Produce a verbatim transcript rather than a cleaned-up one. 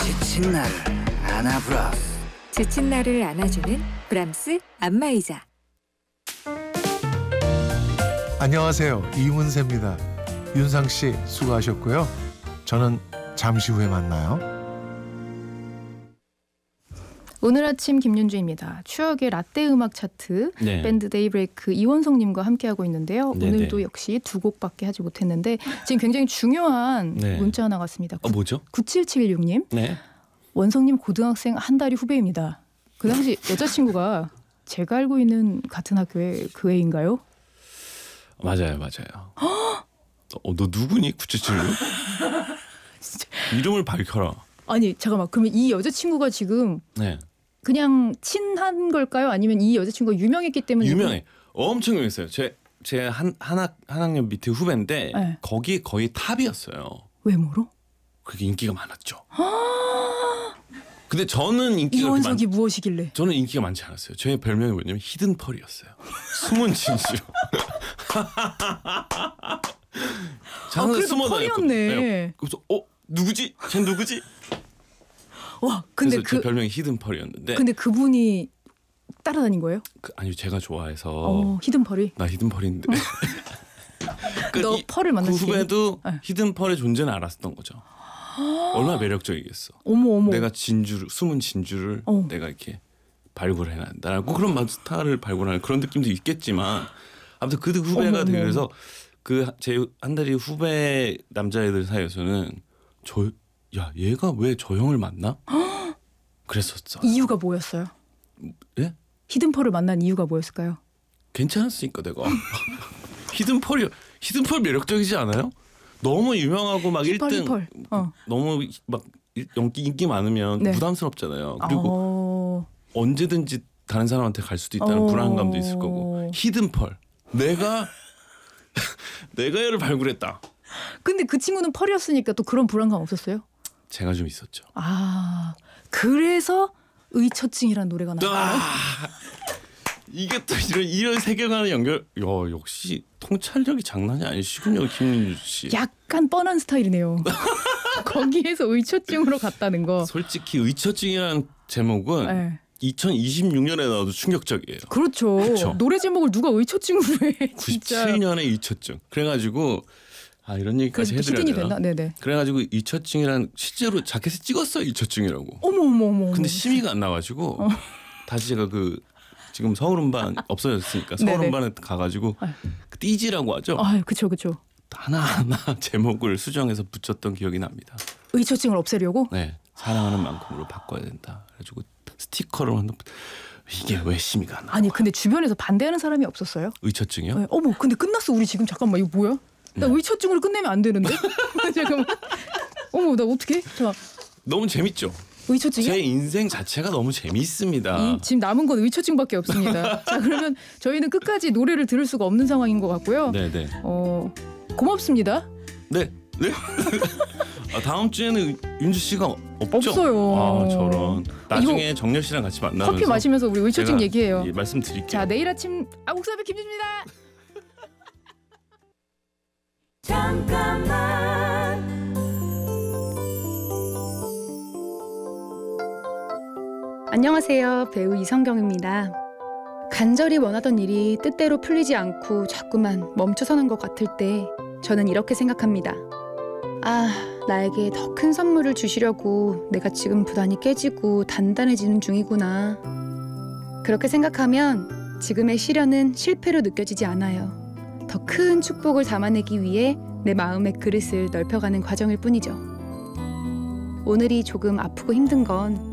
지친 나를 안아브라스. 지친 나를 안아주는 브람스 안마의자. 안녕하세요. 이문세입니다. 윤상 씨 수고하셨고요. 저는 잠시 후에 만나요. 오늘 아침 김윤주입니다. 추억의 라떼 음악 차트 네. 밴드 데이브레이크 이원성님과 함께하고 있는데요. 네네. 오늘도 역시 두 곡밖에 하지 못했는데 지금 굉장히 중요한 네. 문자 하나 왔습니다. 어, 뭐죠? 구칠칠육님 네. 원성님 고등학생 한 달이 후배입니다. 그 당시 여자친구가 제가 알고 있는 같은 학교의 그 애인가요? 맞아요, 맞아요. 어, 너 누구니? 구칠칠육? 이름을 밝혀라. 아니 잠깐만, 그러면 이 여자친구가 지금 네. 그냥 친한 걸까요? 아니면 이 여자친구가 유명했기 때문에 유명해. 엄청 유명했어요. 제 제 한 한 학 한 학년 밑에 후배인데 네. 거기 거의 탑이었어요. 외모로? 그게 인기가 많았죠. 근데 저는 인기가 그렇게 이원석이 많, 무엇이길래? 저는 인기가 많지 않았어요. 제 별명이 뭐냐면 히든 펄이었어요. 숨은 진주. 아, 그래도 펄이었네. 그래서 어 누구지? 쟨 누구지? 와, 근데 그래서 그 제 별명이 히든 펄이었는데. 근데 그분이 따라다닌 거예요? 그, 아니요, 제가 좋아해서. 어, 히든 펄이. 나 히든 펄인데. 그러니까 너 이- 펄을 그 만났을 때. 후배도 네. 히든 펄의 존재는 알았던 거죠. 얼마나 매력적이겠어. 어머 어머. 내가 진주를 숨은 진주를 어. 내가 이렇게 발굴해낸다라고 그런 막 스타를 발굴하는 그런 느낌도 있겠지만 아무튼 그 후배가 어머, 되게 어머. 그래서 그 제 한 달이 후배 남자애들 사이에서는 저 야 얘가 왜 저 형을 만나? 그랬었어. 이유가 뭐였어요? 예? 히든 펄을 만난 이유가 뭐였을까요? 괜찮았으니까 내가 히든 펄이 히든 펄 매력적이지 않아요? 너무 유명하고 막 일 등 펄. 어. 너무 막 인기 인기 많으면 네. 부담스럽잖아요. 그리고 어... 언제든지 다른 사람한테 갈 수도 있다는 어... 불안감도 있을 거고. 히든 펄. 내가 내가 얘를 발굴했다. 근데 그 친구는 펄이었으니까 또 그런 불안감 없었어요? 제가 좀 있었죠. 아, 그래서 의처증이란 노래가 나와요. 아, 이게 또 이런 이런 세계관의 연결. 야, 역시 통찰력이 장난이 아니시군요, 김윤주 씨. 약간 뻔한 스타일이네요. 거기에서 의처증으로 갔다는 거. 솔직히 의처증이라는 제목은 네. 이천이십육 년에 나와도 충격적이에요. 그렇죠. 그쵸. 노래 제목을 누가 의처증으로 해? 진짜. 구십칠 년에 의처증. 그래가지고 아 이런 얘기까지 그래서 해드려야 히든이 되나? 됐나? 네네. 그래가지고 의처증이란 실제로 자켓에 찍었어요. 의처증이라고. 어머 어머 어머. 근데 심의가 안 나가지고 어. 다시 제가 그 지금 서울 음반 없어졌으니까 네네. 서울 음반에 가가지고 아유. 그 띠지라고 하죠. 아, 그렇죠, 그렇죠. 하나하나 제목을 수정해서 붙였던 기억이 납니다. 의처증을 없애려고? 네, 사랑하는 만큼으로 바꿔야 된다. 그래가지고 스티커를 한번 이게 왜 심의가 안 나? 아니 근데 주변에서 반대하는 사람이 없었어요? 의처증이요? 네. 어머 근데 끝났어. 우리 지금 잠깐만 이거 뭐야? 나 네. 의처증으로 끝내면 안 되는데? 잠깐만. 어머 나 어떻게? 자 너무 재밌죠. 의처증이요? 제 인생 자체가 너무 재밌습니다. 이, 지금 남은 건 의처증밖에 없습니다. 자 그러면 저희는 끝까지 노래를 들을 수가 없는 상황인 것 같고요. 네네. 어 고맙습니다. 네. 네? 아, 다음 주에는 윤주 씨가 없죠? 없어요. 아 저런. 나중에 정렬 씨랑 같이 만나면서 커피 마시면서 우리 의처증 제가, 얘기해요. 예, 말씀드릴게요. 자 내일 아침 아욱사배 김준입니다. 잠깐만 안녕하세요. 배우 이성경입니다. 간절히 원하던 일이 뜻대로 풀리지 않고 자꾸만 멈춰서는 것 같을 때 저는 이렇게 생각합니다. 아, 나에게 더 큰 선물을 주시려고 내가 지금 부단히 깨지고 단단해지는 중이구나. 그렇게 생각하면 지금의 시련은 실패로 느껴지지 않아요. 더 큰 축복을 담아내기 위해 내 마음의 그릇을 넓혀가는 과정일 뿐이죠. 오늘이 조금 아프고 힘든 건